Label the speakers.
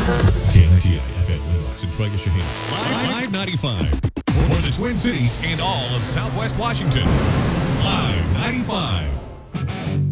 Speaker 1: KNTI FM Winlox and Trigger Shaheen. Live 95 for the Twin Cities and all of Southwest Washington. Live 95.